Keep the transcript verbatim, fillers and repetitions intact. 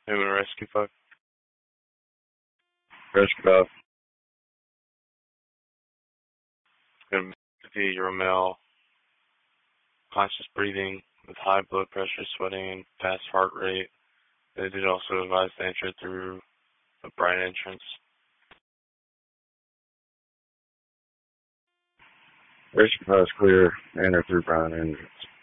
Human Rescue Five. Rescue Five. Going to be Romel, conscious breathing with high blood pressure, sweating, and fast heart rate. They did also advise to enter through a bright entrance. Rescue Five is clear. Enter through Brian entrance.